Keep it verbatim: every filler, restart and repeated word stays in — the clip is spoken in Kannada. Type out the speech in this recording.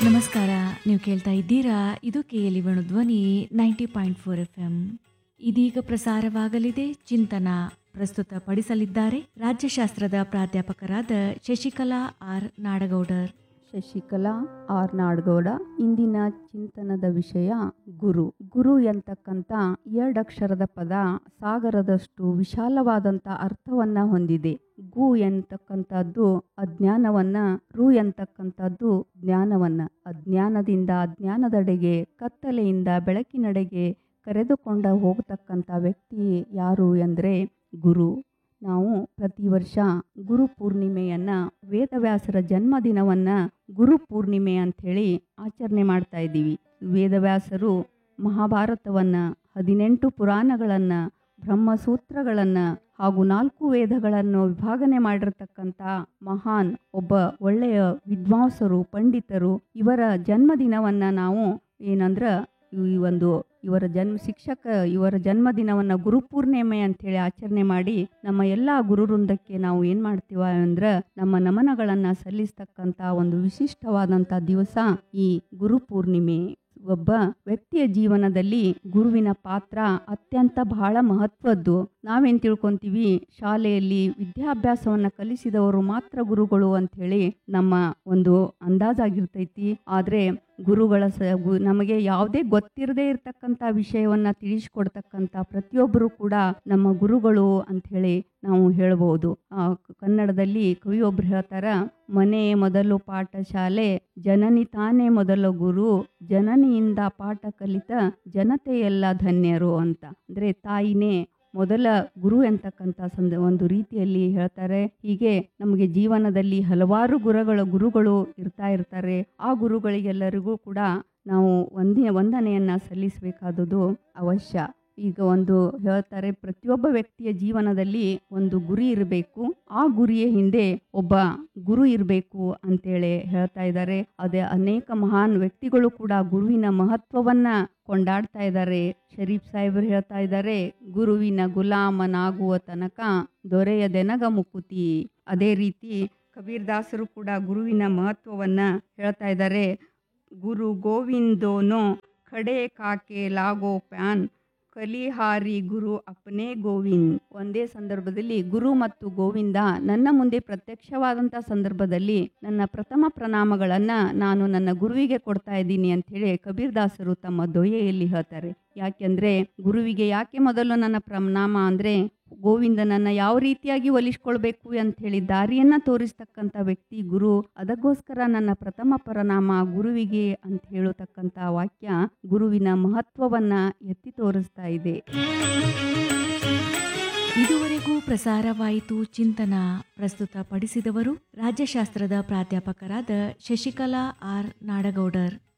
ನಮಸ್ಕಾರ. ನೀವು ಕೇಳ್ತಾ ಇದ್ದೀರಾ ಇದು ಕೆಎಲ್ಇ ವೇಣು ಧ್ವನಿ ninety point four F M. ಇದೀಗ ಪ್ರಸಾರವಾಗಲಿದೆ ಚಿಂತನ. ಪ್ರಸ್ತುತ ಪಡಿಸಲಿದ್ದಾರೆ ರಾಜ್ಯಶಾಸ್ತ್ರದ ಪ್ರಾಧ್ಯಾಪಕರಾದ ಶಶಿಕಲಾ ಆರ್ ನಾಡಗೌಡರ್. ಶಶಿಕಲಾ ಆರ್ ನಾಡಗೌಡ. ಇಂದಿನ ಚಿಂತನದ ವಿಷಯ ಗುರು. ಗುರು ಎಂತಕ್ಕಂಥ ಎರಡಕ್ಷರದ ಪದ ಸಾಗರದಷ್ಟು ವಿಶಾಲವಾದಂಥ ಅರ್ಥವನ್ನ ಹೊಂದಿದೆ. ಗು ಎಂತಕ್ಕಂಥದ್ದು ಅಜ್ಞಾನವನ್ನ, ರು ಎಂತಕ್ಕಂಥದ್ದು ಜ್ಞಾನವನ್ನ. ಅಜ್ಞಾನದಿಂದ ಅಜ್ಞಾನದೆಡೆಗೆ, ಕತ್ತಲೆಯಿಂದ ಬೆಳಕಿನೆಡೆಗೆ ಕರೆದುಕೊಂಡ ಹೋಗತಕ್ಕಂಥ ವ್ಯಕ್ತಿ ಯಾರು ಎಂದರೆ ಗುರು. ನಾವು ಪ್ರತಿ ವರ್ಷ ಗುರು ಪೂರ್ಣಿಮೆಯನ್ನು, ವೇದವ್ಯಾಸರ ಜನ್ಮದಿನವನ್ನು ಗುರು ಪೂರ್ಣಿಮೆ ಅಂಥೇಳಿ ಆಚರಣೆ ಮಾಡ್ತಾ ಇದ್ದೀವಿ. ವೇದವ್ಯಾಸರು ಮಹಾಭಾರತವನ್ನು, ಹದಿನೆಂಟು ಪುರಾಣಗಳನ್ನು, ಬ್ರಹ್ಮಸೂತ್ರಗಳನ್ನು ಹಾಗೂ ನಾಲ್ಕು ವೇದಗಳನ್ನು ವಿಭಾಗನೆ ಮಾಡಿರ್ತಕ್ಕಂಥ ಮಹಾನ್ ಒಬ್ಬ ಒಳ್ಳೆಯ ವಿದ್ವಾಂಸರು, ಪಂಡಿತರು. ಇವರ ಜನ್ಮದಿನವನ್ನು ನಾವು ಏನಂದ್ರೆ ಈ ಒಂದು ಇವರ ಜನ್ಮ ಶಿಕ್ಷಕ ಇವರ ಜನ್ಮದಿನವನ್ನು ಗುರುಪೂರ್ಣಿಮೆ ಅಂಥೇಳಿ ಆಚರಣೆ ಮಾಡಿ ನಮ್ಮ ಎಲ್ಲ ಗುರುವೃಂದಕ್ಕೆ ನಾವು ಏನು ಮಾಡ್ತೀವ ಅಂದ್ರೆ ನಮ್ಮ ನಮನಗಳನ್ನು ಸಲ್ಲಿಸ್ತಕ್ಕಂಥ ಒಂದು ವಿಶಿಷ್ಟವಾದಂಥ ದಿವಸ ಈ ಗುರುಪೂರ್ಣಿಮೆ. ಒಬ್ಬ ವ್ಯಕ್ತಿಯ ಜೀವನದಲ್ಲಿ ಗುರುವಿನ ಪಾತ್ರ ಅತ್ಯಂತ ಬಹಳ ಮಹತ್ವದ್ದು. ನಾವೇನು ತಿಳ್ಕೊತೀವಿ, ಶಾಲೆಯಲ್ಲಿ ವಿದ್ಯಾಭ್ಯಾಸವನ್ನು ಕಲಿಸಿದವರು ಮಾತ್ರ ಗುರುಗಳು ಅಂಥೇಳಿ ನಮ್ಮ ಒಂದು ಅಂದಾಜಾಗಿರ್ತೈತಿ. ಆದರೆ ಗುರುಗಳ ಸ ಗು ನಮಗೆ ಯಾವುದೇ ಗೊತ್ತಿರದೇ ಇರತಕ್ಕಂಥ ವಿಷಯವನ್ನು ತಿಳಿಸ್ಕೊಡ್ತಕ್ಕಂಥ ಪ್ರತಿಯೊಬ್ಬರು ಕೂಡ ನಮ್ಮ ಗುರುಗಳು ಅಂಥೇಳಿ ನಾವು ಹೇಳ್ಬೋದು. ಕನ್ನಡದಲ್ಲಿ ಕವಿಯೊಬ್ರು ಹೇಳ್ತಾರ, ಮನೆ ಮೊದಲು ಪಾಠಶಾಲೆ, ಜನನಿ ತಾನೇ ಮೊದಲ ಗುರು, ಜನನಿಯಿಂದ ಪಾಠ ಕಲಿತ ಜನತೆಯೆಲ್ಲ ಧನ್ಯರು ಅಂತ. ಅಂದರೆ ತಾಯಿನೇ ಮೊದಲ ಗುರು ಎಂತಕ್ಕಂಥ ಸಂದ ಒಂದು ರೀತಿಯಲ್ಲಿ ಹೇಳ್ತಾರೆ. ಹೀಗೆ ನಮಗೆ ಜೀವನದಲ್ಲಿ ಹಲವಾರು ಗುರುಗಳ ಗುರುಗಳು ಇರ್ತಾ ಇರ್ತಾರೆ. ಆ ಗುರುಗಳಿಗೆಲ್ಲರಿಗೂ ಕೂಡ ನಾವು ವಂದಿ ವಂದನೆಯನ್ನು ಸಲ್ಲಿಸಬೇಕಾದುದು ಅವಶ್ಯ. ಈಗ ಒಂದು ಹೇಳ್ತಾರೆ, ಪ್ರತಿಯೊಬ್ಬ ವ್ಯಕ್ತಿಯ ಜೀವನದಲ್ಲಿ ಒಂದು ಗುರಿ ಇರಬೇಕು, ಆ ಗುರಿಯ ಹಿಂದೆ ಒಬ್ಬ ಗುರು ಇರಬೇಕು ಅಂತೇಳಿ ಹೇಳ್ತಾ ಇದ್ದಾರೆ. ಅದೇ ಅನೇಕ ಮಹಾನ್ ವ್ಯಕ್ತಿಗಳು ಕೂಡ ಗುರುವಿನ ಮಹತ್ವವನ್ನ ಕೊಂಡಾಡ್ತಾ ಇದ್ದಾರೆ. ಶರೀಫ್ ಸಾಹೇಬರು ಹೇಳ್ತಾ ಇದ್ದಾರೆ, ಗುರುವಿನ ಗುಲಾಮನಾಗುವ ತನಕ ದೊರೆಯದೆನಗ ಮುಕುತಿ. ಅದೇ ರೀತಿ ಕಬೀರ್ ದಾಸರು ಕೂಡ ಗುರುವಿನ ಮಹತ್ವವನ್ನ ಹೇಳ್ತಾ ಇದ್ದಾರೆ. ಗುರು ಗೋವಿಂದೋನೋ ಖಡೆ ಕಾಕೆ ಲಾಗೋ ಪ್ಯಾನ್, ಕಲಿಹಾರಿ ಗುರು ಅಪ್ನೇ ಗೋವಿಂದ್. ಒಂದೇ ಸಂದರ್ಭದಲ್ಲಿ ಗುರು ಮತ್ತು ಗೋವಿಂದ ನನ್ನ ಮುಂದೆ ಪ್ರತ್ಯಕ್ಷವಾದಂಥ ಸಂದರ್ಭದಲ್ಲಿ ನನ್ನ ಪ್ರಥಮ ಪ್ರಣಾಮಗಳನ್ನು ನಾನು ನನ್ನ ಗುರುವಿಗೆ ಕೊಡ್ತಾ ಇದ್ದೀನಿ ಅಂಥೇಳಿ ಕಬೀರ್ ದಾಸರು ತಮ್ಮ ದೊಯೆಯಲ್ಲಿ ಹೇಳ್ತಾರೆ. ಯಾಕೆಂದರೆ ಗುರುವಿಗೆ ಯಾಕೆ ಮೊದಲು ನನ್ನ ಪ್ರಣಾಮ ಅಂದರೆ, ಗೋವಿಂದನನ್ನು ಯಾವ ರೀತಿಯಾಗಿ ಒಲಿಸ್ಕೊಳ್ಬೇಕು ಅಂಥೇಳಿ ದಾರಿಯನ್ನು ತೋರಿಸ್ತಕ್ಕಂಥ ವ್ಯಕ್ತಿ ಗುರು. ಅದಕ್ಕೋಸ್ಕರ ನನ್ನ ಪ್ರಥಮ ಪ್ರಣಾಮ ಗುರುವಿಗೆ ಅಂತ ಹೇಳತಕ್ಕಂಥ ವಾಕ್ಯ ಗುರುವಿನ ಮಹತ್ವವನ್ನು ಎತ್ತಿ ತೋರಿಸ್ತಾ ಇದೆ. ಇದುವರೆಗೂ ಪ್ರಸಾರವಾಯಿತು ಚಿಂತನ. ಪ್ರಸ್ತುತ ಪಡಿಸಿದವರು ರಾಜ್ಯಶಾಸ್ತ್ರದ ಪ್ರಾಧ್ಯಾಪಕರಾದ ಶಶಿಕಲಾ ಆರ್ ನಾಡಗೌಡರ್.